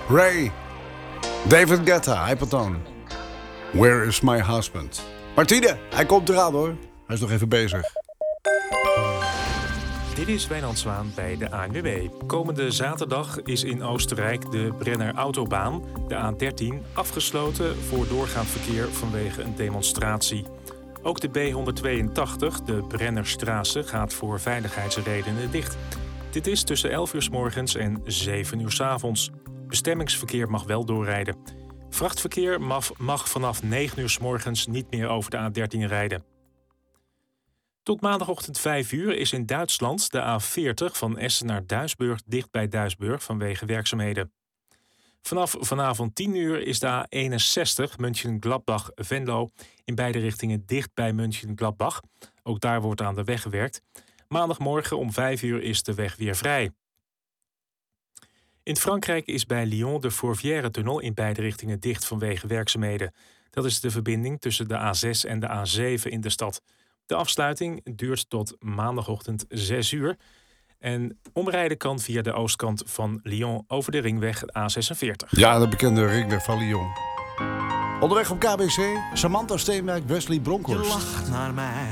Ray. David Guetta, Hypertone. Where is my husband? Martine, hij komt eraan hoor. Hij is nog even bezig. Dit is Wijnand Zwaan bij de ANWB. Komende zaterdag is in Oostenrijk de Brenner Autobaan, de A13, afgesloten voor doorgaand verkeer vanwege een demonstratie. Ook de B182, de Brennerstraße, gaat voor veiligheidsredenen dicht. Dit is tussen 11 uur 's morgens en 7 uur 's avonds. Bestemmingsverkeer mag wel doorrijden. Vrachtverkeer mag vanaf 9 uur 's morgens niet meer over de A13 rijden. Tot maandagochtend 5 uur is in Duitsland de A40 van Essen naar Duisburg dicht bij Duisburg vanwege werkzaamheden. Vanaf vanavond 10 uur is de A61 München-Gladbach-Venlo in beide richtingen dicht bij München-Gladbach. Ook daar wordt aan de weg gewerkt. Maandagmorgen om 5 uur is de weg weer vrij. In Frankrijk is bij Lyon de Fourvière-tunnel in beide richtingen dicht vanwege werkzaamheden. Dat is de verbinding tussen de A6 en de A7 in de stad. De afsluiting duurt tot maandagochtend 6 uur. En omrijden kan via de oostkant van Lyon over de ringweg A46. Ja, de bekende ringweg van Lyon. Onderweg op KBC, Samantha Steenwijk, Wesley Bronkhorst. Je lacht naar mij.